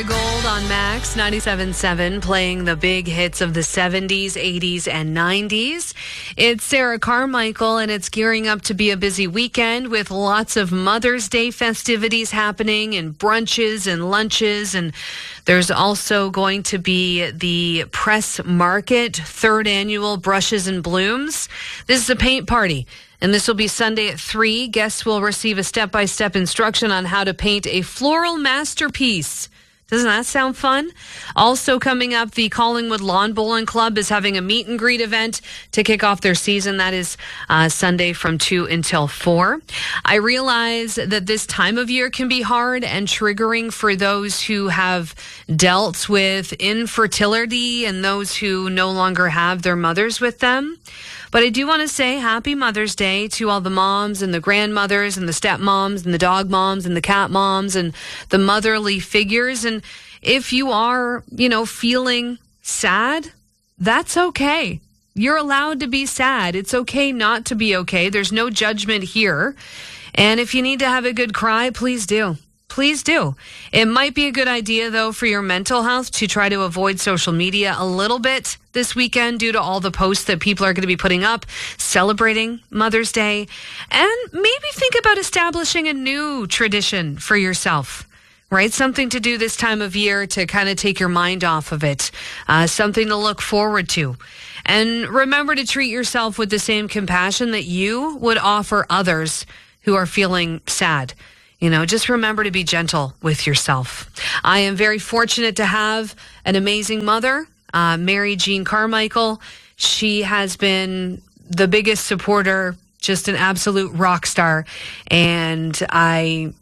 Gold on Max 97.7, playing the big hits of the 70s, 80s, and 90s. It's Sarah Carmichael, and it's gearing up to be a busy weekend with lots of Mother's Day festivities happening and brunches and lunches. And there's also going to be the Press Market, 3rd annual Brushes and Blooms. This is a paint party. And this will be Sunday at 3. Guests will receive a step-by-step instruction on how to paint a floral masterpiece. Doesn't that sound fun? Also coming up, the Collingwood Lawn Bowling Club is having a meet and greet event to kick off their season. That is Sunday from 2 until 4. I realize that this time of year can be hard and triggering for those who have dealt with infertility and those who no longer have their mothers with them. But I do want to say happy Mother's Day to all the moms and the grandmothers and the stepmoms and the dog moms and the cat moms and the motherly figures. And if you are, feeling sad, that's okay. You're allowed to be sad. It's okay not to be okay. There's no judgment here. And if you need to have a good cry, please do. Please do. It might be a good idea, though, for your mental health to try to avoid social media a little bit this weekend due to all the posts that people are going to be putting up celebrating Mother's Day. And maybe think about establishing a new tradition for yourself, right? Something to do this time of year to kind of take your mind off of it, something to look forward to. And remember to treat yourself with the same compassion that you would offer others who are feeling sad. Just remember to be gentle with yourself. I am very fortunate to have an amazing mother, Mary Jean Carmichael. She has been the biggest supporter, just an absolute rock star. And I,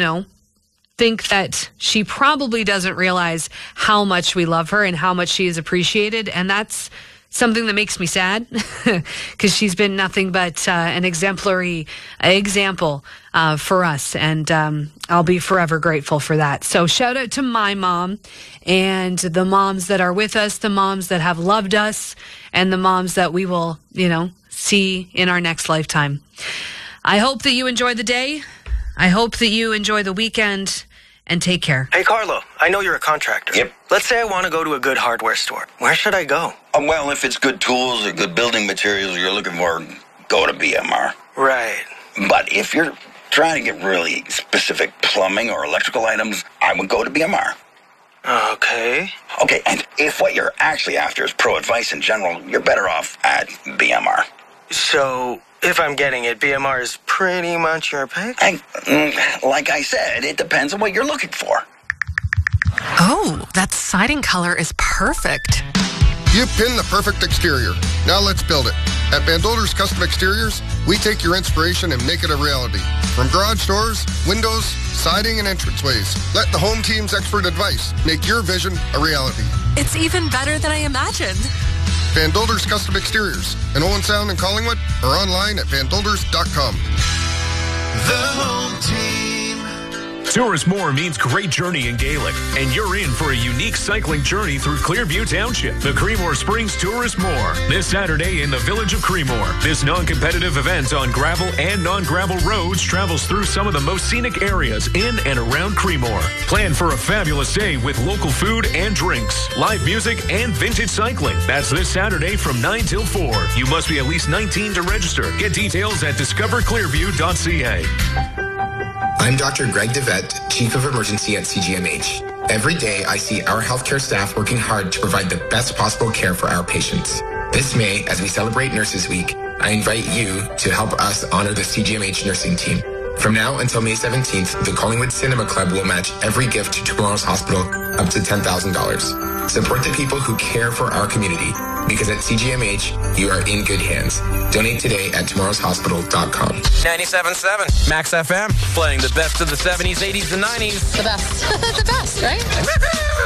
think that she probably doesn't realize how much we love her and how much she is appreciated. And that's something that makes me sad because she's been nothing but an exemplary example for us. And I'll be forever grateful for that. So shout out to my mom and the moms that are with us, the moms that have loved us, and the moms that we will, see in our next lifetime. I hope that you enjoy the day. I hope that you enjoy the weekend. And take care. Hey, Carlo, I know you're a contractor. Yep. Let's say I want to go to a good hardware store. Where should I go? Well, if it's good tools or good building materials you're looking for, go to BMR. Right. But if you're trying to get really specific plumbing or electrical items, I would go to BMR. Okay. Okay, and if what you're actually after is pro advice in general, you're better off at BMR. So, if I'm getting it, BMR is pretty much your pick? Like I said, it depends on what you're looking for. Oh, that siding color is perfect. You pinned the perfect exterior. Now let's build it. At Van Dolder's Custom Exteriors, we take your inspiration and make it a reality. From garage doors, windows, siding, and entranceways, let the home team's expert advice make your vision a reality. It's even better than I imagined. Van Dolder's Custom Exteriors in Owen Sound and Collingwood, or online at vandolders.com. The home team. Tourist More means great journey in Gaelic, and you're in for a unique cycling journey through Clearview Township. The Creemore Springs Tourist More, this Saturday in the village of Creemore. This non-competitive event on gravel and non-gravel roads travels through some of the most scenic areas in and around Creemore. Plan for a fabulous day with local food and drinks, live music, and vintage cycling. That's this Saturday from 9 till 4. You must be at least 19 to register. Get details at discoverclearview.ca. I'm Dr. Greg DeVette, Chief of Emergency at CGMH. Every day, I see our healthcare staff working hard to provide the best possible care for our patients. This May, as we celebrate Nurses Week, I invite you to help us honor the CGMH nursing team. From now until May 17th, the Collingwood Cinema Club will match every gift to Tomorrow's Hospital up to $10,000. Support the people who care for our community, because at CGMH, you are in good hands. Donate today at tomorrowshospital.com. 97.7 Max FM, playing the best of the 70s, 80s, and 90s. The best. The best, right?